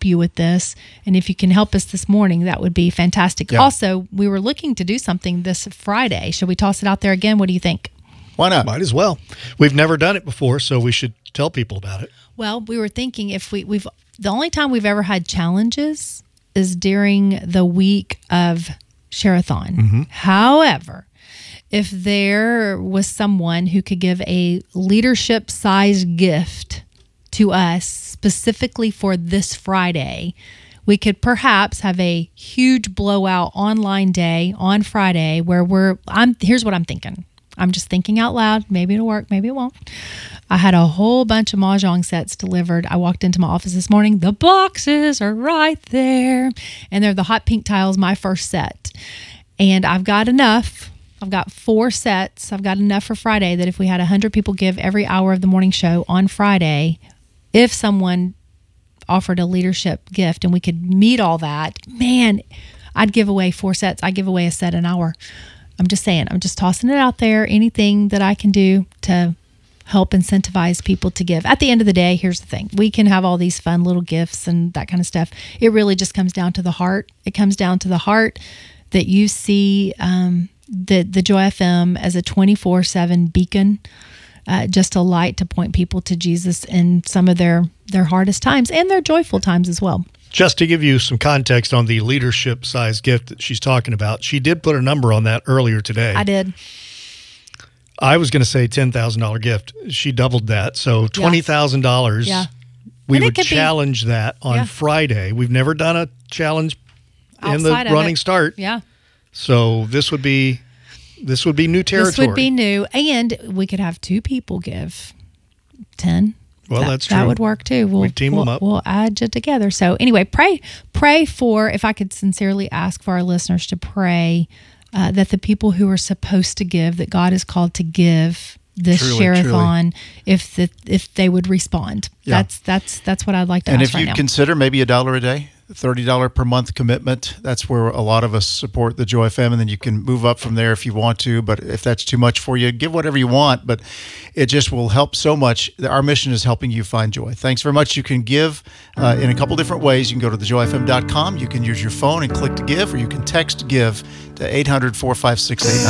help you with this. And if you can help us this morning, that would be fantastic. Yeah. Also, we were looking to do something this Friday. Should we toss it out there again? What do you think? Why not? Might as well. We've never done it before, so we should tell people about it. Well, we were thinking if we've the only time we've ever had challenges is during the week of Share-a-thon. Mm-hmm. However, if there was someone who could give a leadership-sized gift to us specifically for this Friday, we could perhaps have a huge blowout online day on Friday where here's what I'm thinking. I'm just thinking out loud. Maybe it'll work, maybe it won't. I had a whole bunch of Mahjong sets delivered. I walked into my office this morning. The boxes are right there. And they're the hot pink tiles, my first set. And I've got enough. I've got 4 sets. I've got enough for Friday that if we had 100 people give every hour of the morning show on Friday, if someone offered a leadership gift and we could meet all that, man, I'd give away 4 sets. I'd give away a set an hour. I'm just saying, I'm just tossing it out there. Anything that I can do to help incentivize people to give. At the end of the day, here's the thing. We can have all these fun little gifts and that kind of stuff. It really just comes down to the heart. It comes down to the heart that you see the Joy FM as a 24/7 beacon, just a light to point people to Jesus in some of their hardest times and their joyful times as well. Just to give you some context on the leadership size gift that she's talking about, she did put a number on that earlier today. I did. I was going to say $10,000 gift. She doubled that. So $20,000. Yeah. We And it would could be- challenge that on Yeah. Friday. We've never done a challenge in the Outside of running it. start. Yeah. So this would be new territory. This would be new. And we could have 2 people give 10. Well, that's true. That would work too. We team them up. We'll add you together. So anyway, pray for, if I could sincerely ask for our listeners to pray that the people who are supposed to give, that God is called to give this Truly, share-a-thon, if they would respond. Yeah. That's what I'd like to And ask if right you now. consider maybe $1 a day, $30 per month commitment, that's where a lot of us support the Joy FM, and then you can move up from there if you want to. But if that's too much for you, give whatever you want. But it just will help so much. Our mission is helping you find joy. Thanks very much. You can give in a couple different ways. You can go to thejoyfm.com. You can use your phone and click to give, or you can text give to 800-456-89.